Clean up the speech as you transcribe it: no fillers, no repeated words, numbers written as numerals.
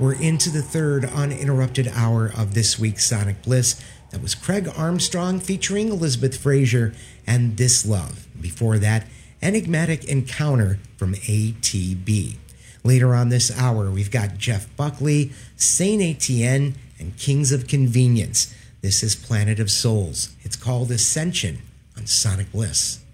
We're into the third uninterrupted hour of this week's Sonic Bliss. That was Craig Armstrong featuring Elizabeth Fraser and This Love. Before that, Enigmatic Encounter from ATB. Later on this hour, we've got Jeff Buckley, Saint Etienne, and Kings of Convenience. This is Planet of Souls. It's called Ascension on Sonic Bliss.